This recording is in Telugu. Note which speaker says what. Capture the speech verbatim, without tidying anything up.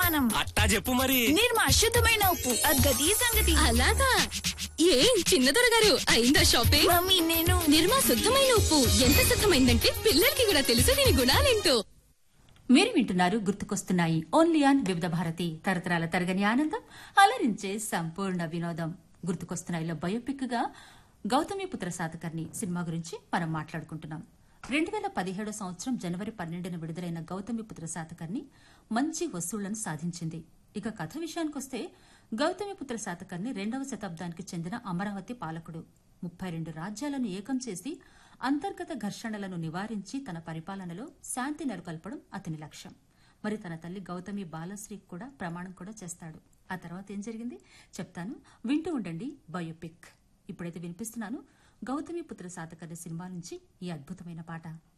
Speaker 1: విధానం.
Speaker 2: అట్టా చెప్పు మరి.
Speaker 1: నిర్మా శుద్ధమైన ఉప్పు, అద్గతి సంగతి.
Speaker 3: అలాగా? ఏం చిన్నదొర గారు అయిందా షాపింగ్?
Speaker 1: మమ్మీ నేను
Speaker 3: నిర్మా శుద్ధమైన ఉప్పు ఎంత శుద్ధమైందంటే పిల్లలకి కూడా తెలుసు దీని గుణాలేంటో.
Speaker 4: మీరు వింటున్నారు గుర్తుకొస్తున్నాయి ఓన్లీ ఆన్ వివిధ భారతి, తరతరాల తరగని ఆనందం, అలరించే సంపూర్ణ వినోదం. గుర్తుకొస్తున్నాయిలో బయోపిక్ గా గౌతమిపుత్ర శాతకర్ణి సినిమా గురించి మనం మాట్లాడుకుంటున్నాం. రెండు వేల పదిహేడో సంవత్సరం జనవరి పన్నెండున విడుదలైన గౌతమిపుత్ర శాతకర్ణి మంచి వసూళ్లను సాధించింది. ఇక కథ విషయానికొస్తే గౌతమిపుత్ర శాతకర్ణి రెండవ శతాబ్దానికి చెందిన అమరావతి పాలకుడు. ముప్పై రెండు రాజ్యాలను ఏకం చేసి అంతర్గత ఘర్షణలను నివారించి తన పరిపాలనలో శాంతి నెలకొల్పడం అతని లక్ష్యం. మరి తన తల్లి గౌతమి బాలశ్రీ కూడా ప్రమాణం కూడా చేస్తాడు. ఆ తర్వాత ఏం జరిగింది చెప్తాను, వింటూ ఉండండి బయోపిక్. ఇప్పుడైతే వినిపిస్తున్నాను గౌతమిపుత్ర శాతకర్ణి సినిమా నుంచి ఈ అద్భుతమైన పాట.